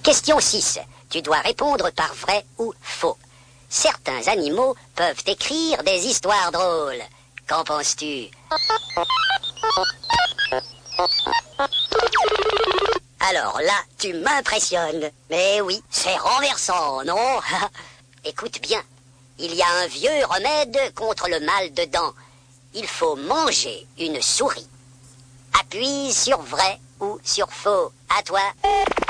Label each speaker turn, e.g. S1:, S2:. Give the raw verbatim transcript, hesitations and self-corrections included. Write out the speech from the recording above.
S1: Question six. Tu dois répondre par vrai ou faux. Certains animaux peuvent écrire des histoires drôles. Qu'en penses-tu? Alors là, tu m'impressionnes. Mais oui, c'est renversant, non? Écoute bien, il y a un vieux remède contre le mal de dents. Il faut manger une souris. Appuie sur vrai ou sur faux. À toi.